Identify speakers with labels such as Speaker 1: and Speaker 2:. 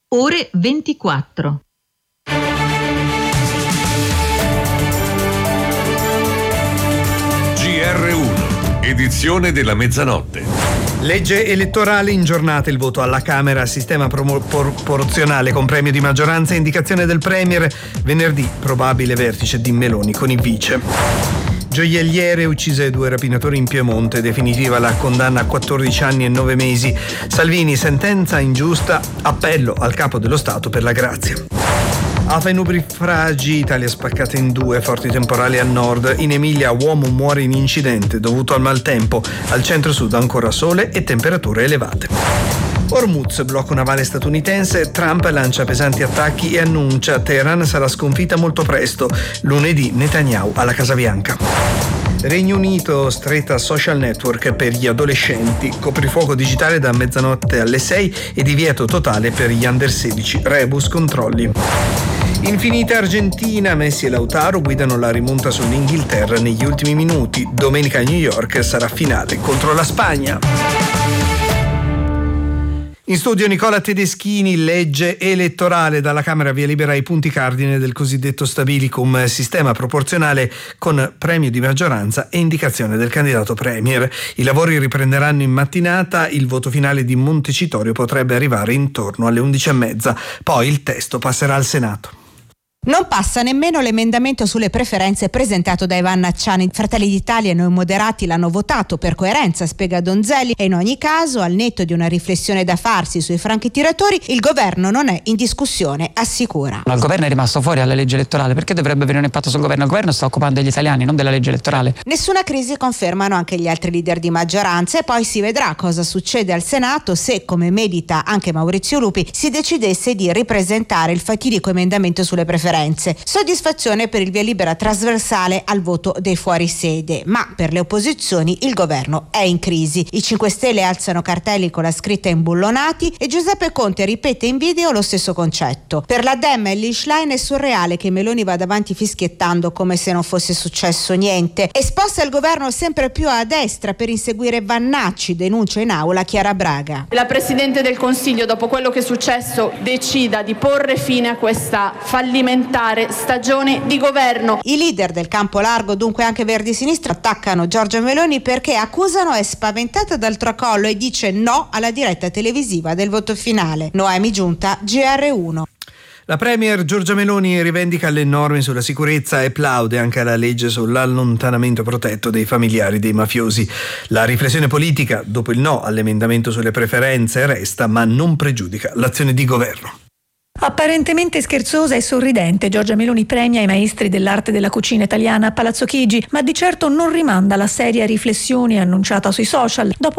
Speaker 1: ore 24.
Speaker 2: GR1, edizione della mezzanotte.
Speaker 3: Legge elettorale in giornata, il voto alla Camera, sistema proporzionale con premio di maggioranza e indicazione del Premier. Venerdì probabile vertice di Meloni con il vice. Gioielliere uccise 2 rapinatori in Piemonte, definitiva la condanna a 14 anni e 9 mesi. Salvini, sentenza ingiusta, appello al capo dello Stato per la grazia. Afa e nubifragi, Italia spaccata in 2, forti temporali al nord. In Emilia uomo muore in incidente dovuto al maltempo, al centro-sud ancora sole e temperature elevate. Hormuz, blocco navale statunitense, Trump lancia pesanti attacchi e annuncia Teheran sarà sconfitta molto presto. Lunedì Netanyahu alla Casa Bianca. Regno Unito, stretta social network per gli adolescenti, coprifuoco digitale da mezzanotte alle 6 e divieto totale per gli under 16, rebus controlli. Infinita Argentina, Messi e Lautaro guidano la rimonta sull'Inghilterra negli ultimi minuti. Domenica a New York sarà finale contro la Spagna. In studio Nicola Tedeschini. Legge elettorale, dalla Camera via libera ai punti cardine del cosiddetto stabilicum, sistema proporzionale con premio di maggioranza e indicazione del candidato premier. I lavori riprenderanno in mattinata, il voto finale di Montecitorio potrebbe arrivare intorno alle 11:30, poi il testo passerà al Senato.
Speaker 4: Non passa nemmeno l'emendamento sulle preferenze presentato da Ivan Acciani. Fratelli d'Italia e Noi Moderati l'hanno votato per coerenza, spiega Donzelli, e in ogni caso, al netto di una riflessione da farsi sui franchi tiratori, il governo non è in discussione, assicura.
Speaker 5: Il governo è rimasto fuori alla legge elettorale, perché dovrebbe avere un impatto sul governo? Il governo sta occupando degli italiani, non della legge elettorale.
Speaker 4: Nessuna crisi, confermano anche gli altri leader di maggioranza, e poi si vedrà cosa succede al Senato se, come medita anche Maurizio Lupi, si decidesse di ripresentare il fatidico emendamento sulle preferenze. Soddisfazione per il via libera trasversale al voto dei fuorisede, ma per le opposizioni il governo è in crisi. I 5 Stelle alzano cartelli con la scritta imbullonati e Giuseppe Conte ripete in video lo stesso concetto. Per la Dem e l'Ishline è surreale che Meloni vada avanti fischiettando come se non fosse successo niente e sposta il governo sempre più a destra per inseguire Vannacci, denuncia in aula Chiara Braga.
Speaker 6: La Presidente del Consiglio, dopo quello che è successo, decida di porre fine a questa fallimentare stagione di governo.
Speaker 4: I leader del campo largo, dunque anche Verdi Sinistra, attaccano Giorgia Meloni perché accusano è spaventata dal tracollo e dice no alla diretta televisiva del voto finale. Noemi Giunta, GR1.
Speaker 3: La premier Giorgia Meloni rivendica le norme sulla sicurezza e plaude anche alla legge sull'allontanamento protetto dei familiari dei mafiosi. La riflessione politica, dopo il no all'emendamento sulle preferenze, resta, ma non pregiudica l'azione di governo.
Speaker 7: Apparentemente scherzosa e sorridente, Giorgia Meloni premia i maestri dell'arte della cucina italiana a Palazzo Chigi, ma di certo non rimanda alla seria riflessione annunciata sui social. Dopo